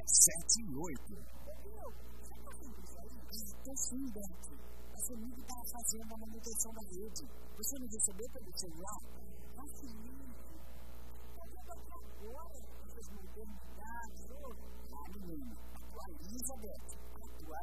7 e 8. Então sim, Beto. A família estava fazendo a manutenção da rede. Você não recebeu pelo celular? Agora, essas modernidades, menina, atualiza, Beto.